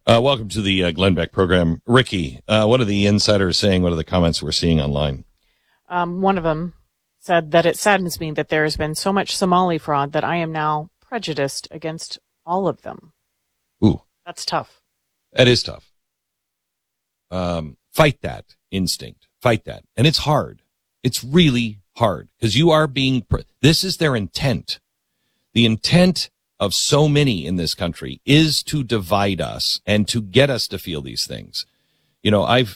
Welcome to the Glenn Beck program. Ricky, what are the insiders saying? What are the comments we're seeing online? One of them said that it saddens me that there has been so much Somali fraud that I am now prejudiced against all of them. Ooh. That's tough. That is tough. Fight that instinct. Fight that. And it's hard. It's really hard because you are being, this is their intent. The intent of so many in this country is to divide us and to get us to feel these things. You know, I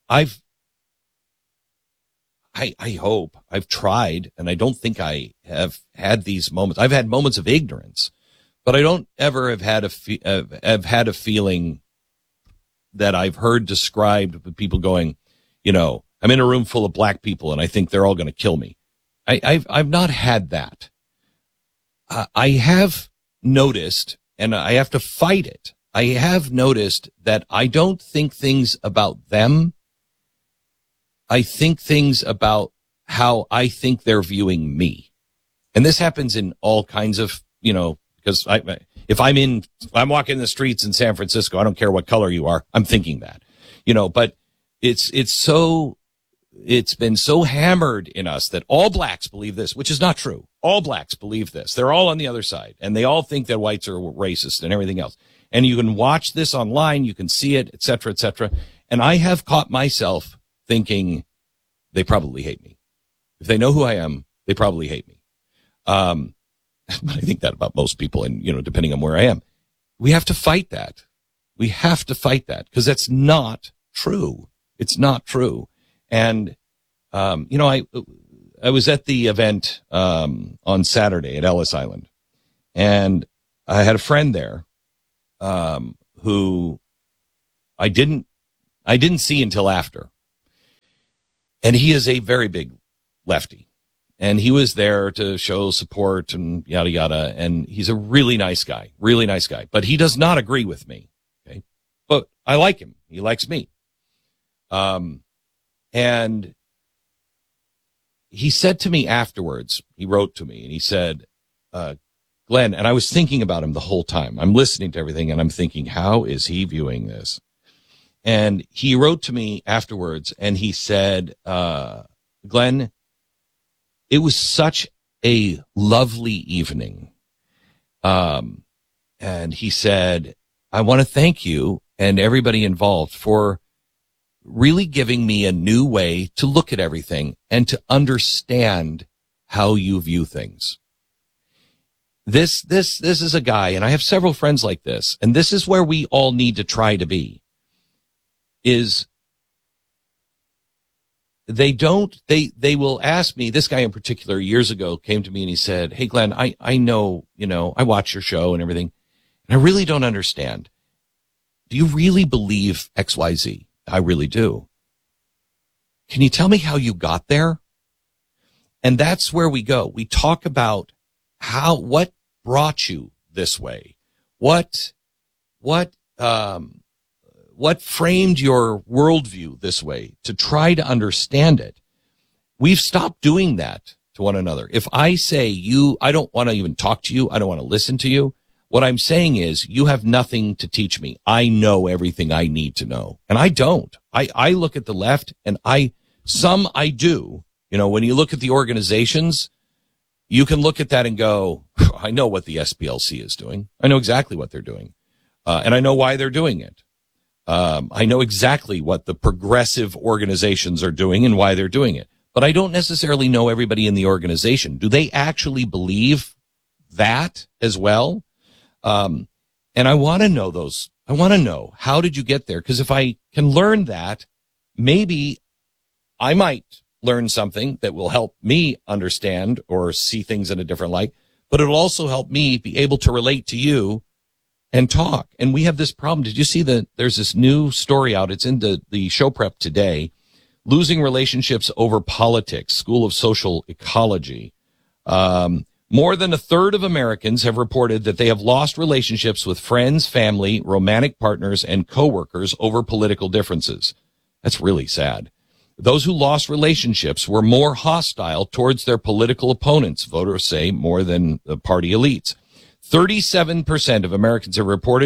hope I've tried, and I don't think I have had these moments. I've had moments of ignorance, but I don't ever have had a feeling that I've heard described with people going, you know, I'm in a room full of black people and I think they're all going to kill me. I've not had that. I have noticed, and I have to fight it. I have noticed that I don't think things about them. I think things about how I think they're viewing me. And this happens in all kinds of, you know, because if I'm walking the streets in San Francisco, I don't care what color you are. I'm thinking that, you know, but it's been so hammered in us that all blacks believe this, which is not true. All blacks believe this. They're all on the other side, and they all think that whites are racist and everything else. And you can watch this online. You can see it, et cetera, et cetera. And I have caught myself thinking they probably hate me. If they know who I am, they probably hate me. But I think that about most people, and, you know, depending on where I am. We have to fight that. We have to fight that because that's not true. It's not true. And, you know, I was at the event, on Saturday at Ellis Island, and I had a friend there, who I didn't see until after. And he is a very big lefty, and he was there to show support and yada, yada. And he's a really nice guy, but he does not agree with me. Okay. But I like him. He likes me. And he said to me afterwards, he wrote to me and he said, Glenn, and I was thinking about him the whole time. I'm listening to everything and I'm thinking, how is he viewing this? And he wrote to me afterwards and he said, Glenn, it was such a lovely evening. And he said, I want to thank you and everybody involved for really giving me a new way to look at everything and to understand how you view things. This is a guy, and I have several friends like this, and this is where we all need to try to be, is they will ask me, this guy in particular years ago came to me and he said, hey, Glenn, I know, you know, I watch your show and everything, and I really don't understand. Do you really believe XYZ? I really do. Can you tell me how you got there? And that's where we go. We talk about what brought you this way? What framed your worldview this way to try to understand it? We've stopped doing that to one another. If I say I don't want to even talk to you, I don't want to listen to you, what I'm saying is you have nothing to teach me. I know everything I need to know. And I don't. I look at the left and I do. You know, when you look at the organizations, you can look at that and go, I know what the SPLC is doing. I know exactly what they're doing. And I know why they're doing it. I know exactly what the progressive organizations are doing and why they're doing it. But I don't necessarily know everybody in the organization. Do they actually believe that as well? And I want to know those. I want to know, how did you get there? Because if I can learn that, maybe I might learn something that will help me understand or see things in a different light, but it'll also help me be able to relate to you and talk. And we have this problem. Did you see there's this new story out? It's in the show prep today. Losing relationships over politics, School of Social Ecology. More than a third of Americans have reported that they have lost relationships with friends, family, romantic partners, and coworkers over political differences. That's really sad. Those who lost relationships were more hostile towards their political opponents, voters say, more than the party elites. 37% of Americans have reported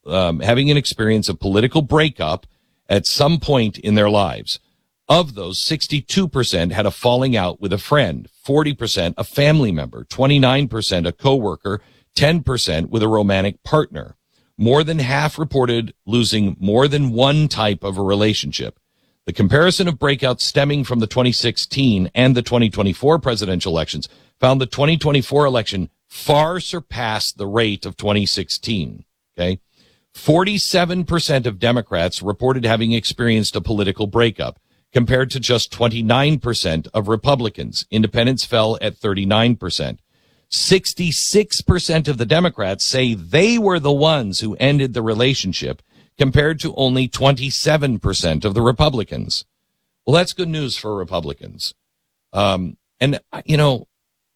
having an experience of political breakup at some point in their lives. Of those, 62% had a falling out with a friend, 40% a family member, 29% a coworker, 10% with a romantic partner. More than half reported losing more than one type of a relationship. The comparison of breakouts stemming from the 2016 and the 2024 presidential elections found the 2024 election far surpassed the rate of 2016. Okay. 47% of Democrats reported having experienced a political breakup, compared to just 29% of Republicans. Independents fell at 39%. 66% of the Democrats say they were the ones who ended the relationship, compared to only 27% of the Republicans. Well, that's good news for Republicans. And, you know,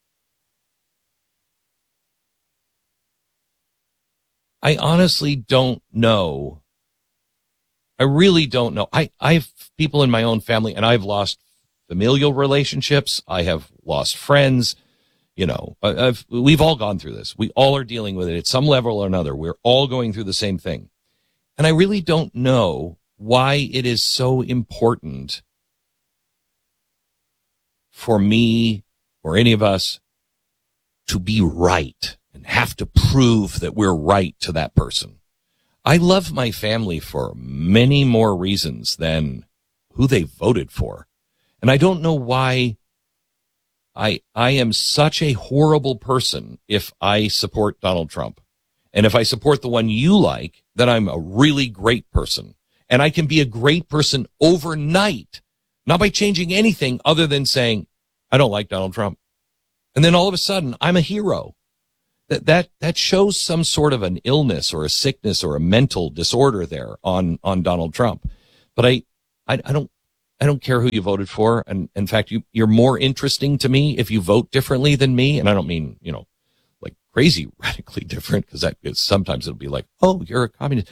I honestly don't know. I really don't know. I have people in my own family, and I've lost familial relationships. I have lost friends. You know, we've all gone through this. We all are dealing with it at some level or another. We're all going through the same thing. And I really don't know why it is so important for me or any of us to be right and have to prove that we're right to that person. I love my family for many more reasons than who they voted for. And I don't know why I am such a horrible person if I support Donald Trump. And if I support the one you like, then I'm a really great person. And I can be a great person overnight, not by changing anything other than saying, I don't like Donald Trump. And then all of a sudden, I'm a hero. That shows some sort of an illness or a sickness or a mental disorder there on Donald Trump. But I don't care who you voted for. And in fact, you're more interesting to me if you vote differently than me. And I don't mean, you know, like crazy, radically different, because sometimes it'll be like, oh, you're a communist.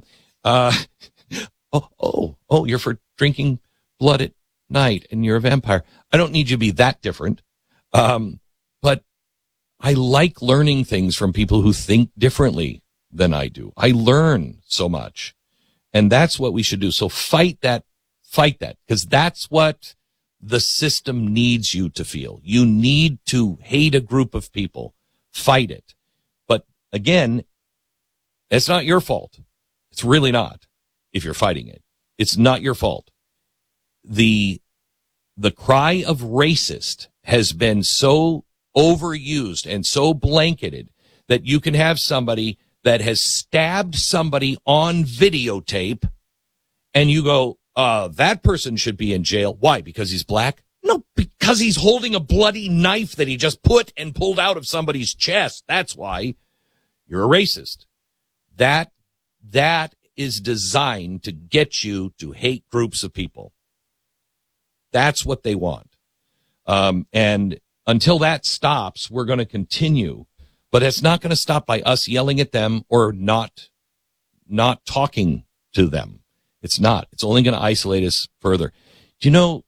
You're for drinking blood at night and you're a vampire. I don't need you to be that different. But I like learning things from people who think differently than I do. I learn so much, and that's what we should do. So fight that, because that's what the system needs you to feel. You need to hate a group of people. Fight it. But again, it's not your fault. It's really not. If you're fighting it, it's not your fault. The cry of racist has been so overused and so blanketed that you can have somebody that has stabbed somebody on videotape and you go, that person should be in jail. Why? Because he's black? No, because he's holding a bloody knife that he just put and pulled out of somebody's chest. That's why. You're a racist. That is designed to get you to hate groups of people. That's what they want. And until that stops, we're going to continue. But it's not going to stop by us yelling at them or not talking to them. It's not. It's only going to isolate us further. Do you know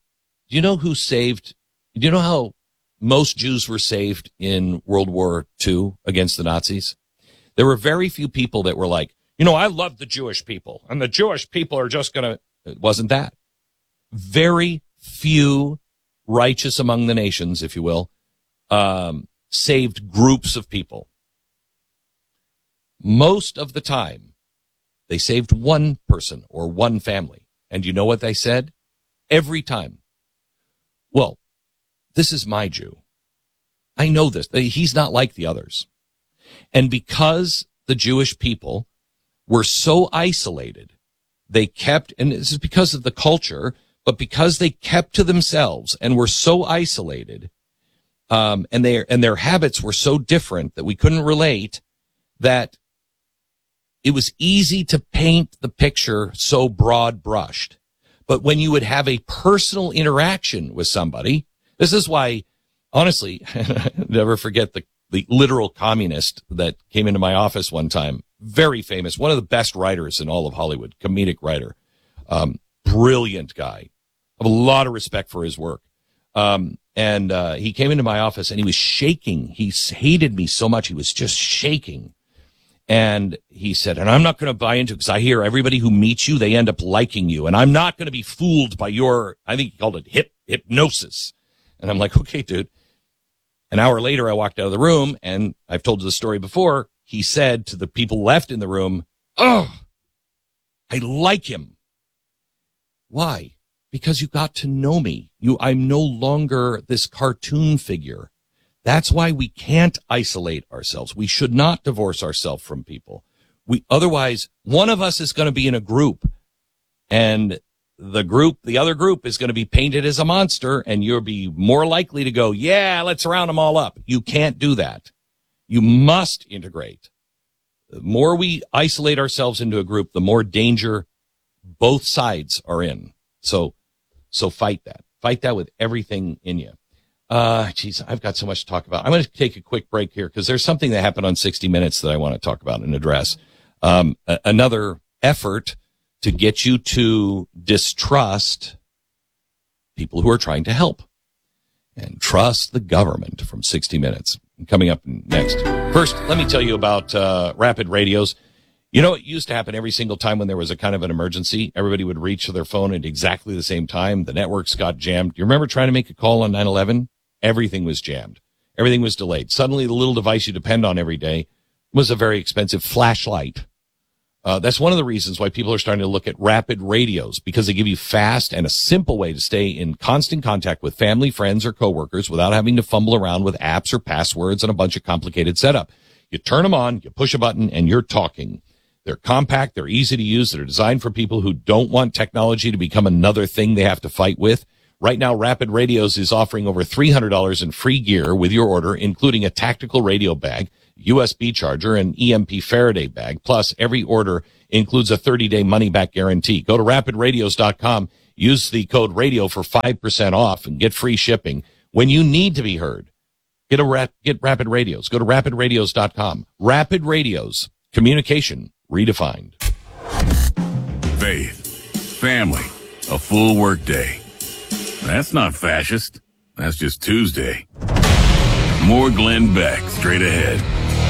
how most Jews were saved in World War II against the Nazis? There were very few people that were like, I love the Jewish people, and the Jewish people are just going to. It wasn't that. Very few righteous among the nations, if you will, saved groups of people. Most of the time, they saved one person or one family. And you know what they said? Every time. Well, this is my Jew. I know this. He's not like the others. And because the Jewish people were so isolated, they kept, and this is because of the culture, but because they kept to themselves and were so isolated, and their habits were so different that we couldn't relate, that it was easy to paint the picture so broad brushed. But when you would have a personal interaction with somebody, this is why, honestly, never forget the literal communist that came into my office one time. Very famous, one of the best writers in all of Hollywood, comedic writer, brilliant guy. I have a lot of respect for his work. And he came into my office and he was shaking. He hated me so much. He was just shaking. And he said, and I'm not going to buy into it because I hear everybody who meets you, they end up liking you. And I'm not going to be fooled by your, I think he called it hypnosis. And I'm like, okay, dude. An hour later, I walked out of the room, and I've told you the story before. He said to the people left in the room, oh, I like him. Why? Because you got to know me. I'm no longer this cartoon figure. That's why we can't isolate ourselves. We should not divorce ourselves from people. Otherwise, one of us is going to be in a group, and the other group is going to be painted as a monster, and you'll be more likely to go, yeah, let's round them all up. You can't do that. You must integrate. The more we isolate ourselves into a group, the more danger both sides are in. So fight that. Fight that with everything in you. Geez, I've got so much to talk about. I'm going to take a quick break here because there's something that happened on 60 Minutes that I want to talk about and address. Another effort to get you to distrust people who are trying to help and trust the government from 60 Minutes. Coming up next. First, let me tell you about rapid radios. You know, it used to happen every single time when there was a kind of an emergency. Everybody would reach for their phone at exactly the same time. The networks got jammed. You remember trying to make a call on 9/11? Everything was jammed. Everything was delayed. Suddenly, the little device you depend on every day was a very expensive flashlight. That's one of the reasons why people are starting to look at rapid radios, because they give you fast and a simple way to stay in constant contact with family, friends, or coworkers without having to fumble around with apps or passwords and a bunch of complicated setup. You turn them on, you push a button, and you're talking. They're compact, they're easy to use, they're designed for people who don't want technology to become another thing they have to fight with. Right now, Rapid Radios is offering over $300 in free gear with your order, including a tactical radio bag, USB charger, and EMP Faraday bag. Plus, every order includes a 30-day money-back guarantee. Go to rapidradios.com, use the code radio for 5% off, and get free shipping. When you need to be heard, get Rapid Radios. Go to rapidradios.com. Rapid Radios. Communication redefined. Faith, family, a full workday. That's not fascist. That's just Tuesday. More Glenn Beck straight ahead.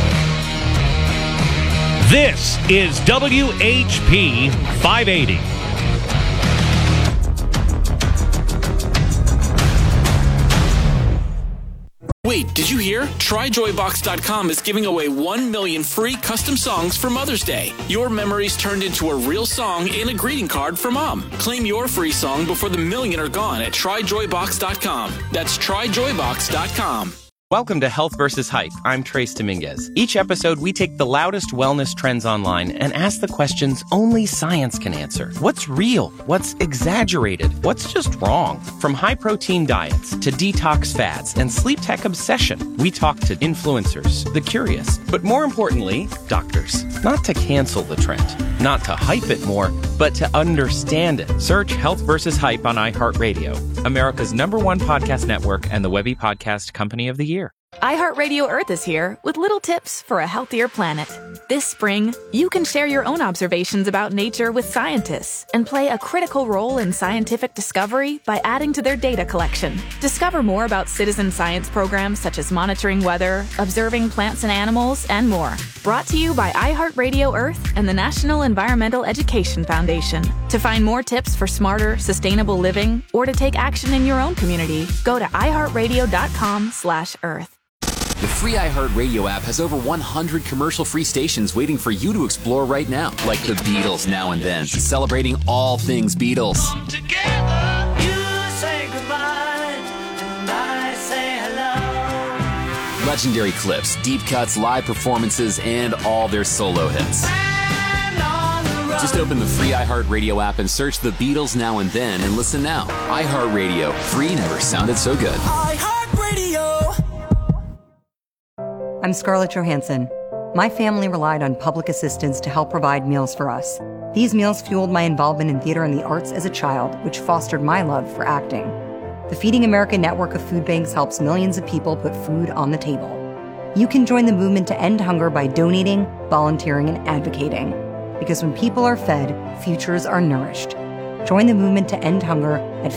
This is WHP 580. Wait, did you hear? TryJoyBox.com is giving away 1 million free custom songs for Mother's Day. Your memories turned into a real song and a greeting card for Mom. Claim your free song before the million are gone at TryJoyBox.com. That's TryJoyBox.com. Welcome to Health vs. Hype. I'm Trace Dominguez. Each episode, we take the loudest wellness trends online and ask the questions only science can answer. What's real? What's exaggerated? What's just wrong? From high-protein diets to detox fads and sleep tech obsession, we talk to influencers, the curious, but more importantly, doctors. Not to cancel the trend, not to hype it more, but to understand it. Search Health vs. Hype on iHeartRadio, America's #1 podcast network and the Webby Podcast Company of the Year. iHeartRadio Earth is here with little tips for a healthier planet. This spring, you can share your own observations about nature with scientists and play a critical role in scientific discovery by adding to their data collection. Discover more about citizen science programs such as monitoring weather, observing plants and animals, and more. Brought to you by iHeartRadio Earth and the National Environmental Education Foundation. To find more tips for smarter, sustainable living or to take action in your own community, go to iHeartRadio.com/Earth. The free iHeartRadio app has over 100 commercial-free stations waiting for you to explore right now, like the Beatles Now and Then, celebrating all things Beatles. Come together, you say goodbye, and I say hello. Legendary clips, deep cuts, live performances, and all their solo hits. Just open the free iHeartRadio app and search the Beatles Now and Then and listen now. iHeartRadio, free never sounded so good. iHeartRadio. I'm Scarlett Johansson. My family relied on public assistance to help provide meals for us. These meals fueled my involvement in theater and the arts as a child, which fostered my love for acting. The Feeding America network of food banks helps millions of people put food on the table. You can join the movement to end hunger by donating, volunteering, and advocating. Because when people are fed, futures are nourished. Join the movement to end hunger at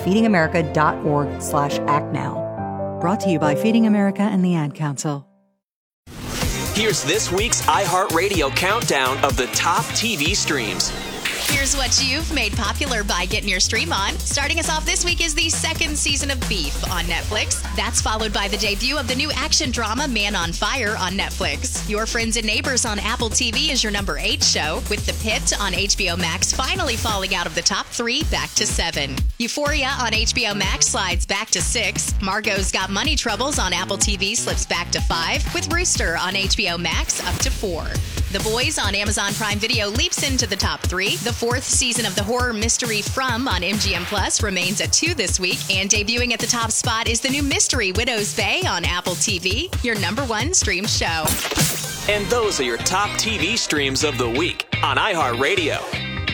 feedingamerica.org/actnow. Brought to you by Feeding America and the Ad Council. Here's this week's iHeartRadio countdown of the top TV streams. Here's what you've made popular by getting your stream on. Starting us off this week is the second season of Beef on Netflix. That's followed by the debut of the new action drama Man on Fire on Netflix. Your Friends and Neighbors on Apple TV is your number 8 show, with The Pit on HBO Max finally falling out of the top 3 back to 7. Euphoria on HBO Max slides back to 6. Margot's Got Money Troubles on Apple TV slips back to 5, with Rooster on HBO Max up to 4. The Boys on Amazon Prime Video leaps into the top 3. The 4th season of the horror mystery From on MGM Plus remains at 2 this week. And debuting at the top spot is the new mystery Widow's Bay on Apple TV, your number 1 stream show. And those are your top TV streams of the week on iHeartRadio.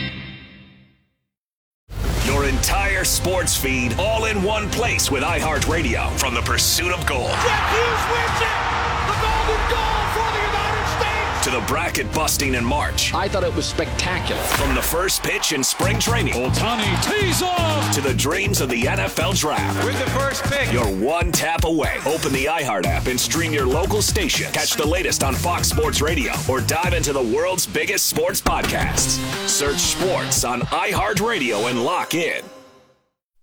Your entire sports feed all in one place with iHeartRadio. From the pursuit of gold. Jeff Hughes wins it! The golden goal for the United States! To the bracket busting in March. I thought it was spectacular. From the first pitch in spring training. Ohtani tees off! To the dreams of the NFL Draft. With the first pick. You're one tap away. Open the iHeart app and stream your local station. Catch the latest on Fox Sports Radio or dive into the world's biggest sports podcasts. Search sports on iHeartRadio and lock in.